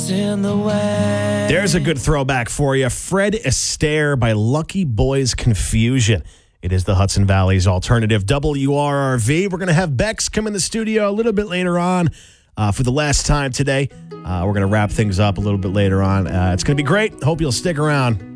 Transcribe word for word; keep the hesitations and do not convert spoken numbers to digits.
Lost in the way. There's a good throwback for you. Fred Astaire by Lucky Boys Confusion. It is the Hudson Valley's alternative W R R V. We're going to have Bex come in the studio a little bit later on uh, for the last time today. Uh, we're going to wrap things up a little bit later on. Uh, it's going to be great. Hope you'll stick around.